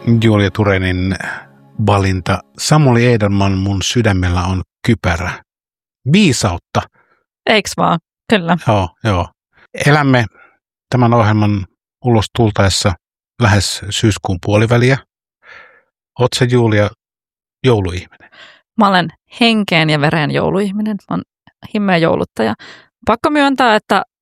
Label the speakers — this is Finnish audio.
Speaker 1: Julia Turenin valinta. Samuli Edelman, Mun sydämellä on kypärä. Viisautta.
Speaker 2: Eiks vaan? Kyllä.
Speaker 1: Joo. Elämme tämän ohjelman ulos tultaessa lähes syyskuun puoliväliä. Oot sä, Julia, jouluihminen?
Speaker 2: Mä olen henkeen ja vereen jouluihminen. Mä oon himmeä jouluttaja. Pakko myöntää, että